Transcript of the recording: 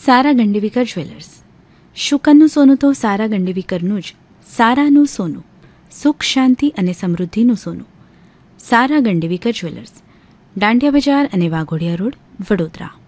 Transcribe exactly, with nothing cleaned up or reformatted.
સારા ગંડીવીકર jewellers. શુકનનું સોનું તો સારા ગંડીવીકરનું જ. સારાનું સોનું, સુખ શાંતિ અને સમૃદ્ધિનું સોનું. સારા ગંડીવીકર જ્વેલર્સ, દાંડિયા બજાર અને વાઘોડિયા રોડ, વડોદરા.